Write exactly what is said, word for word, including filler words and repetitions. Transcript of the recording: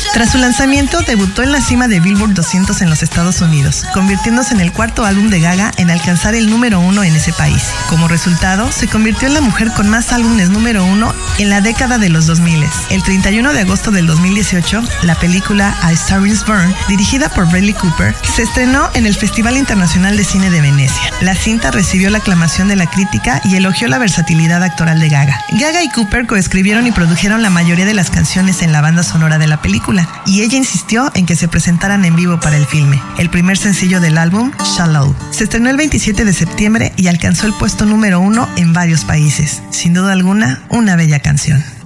Tras su lanzamiento, debutó en la cima de Billboard doscientos en los Estados Unidos, convirtiéndose en el cuarto álbum de Gaga en alcanzar el número uno en ese país. Como resultado, se convirtió en la mujer con más álbumes número uno en la década de los dos mil. El treinta y uno de agosto del dos mil dieciocho, la película A Star is Born, dirigida por Bradley Cooper, se estrenó en el Festival Internacional de Cine de Venecia. La cinta recibió la aclamación de la crítica y elogió la versatilidad actoral de Gaga. Gaga y Cooper coescribieron y produjeron la mayoría de las canciones en la banda sonora de la película, y ella insistió en que se presentaran en vivo para el filme. El primer sencillo del álbum, Shallow, se estrenó el veintisiete de septiembre y alcanzó el puesto número uno en varios países. Sin duda alguna, una bella canción.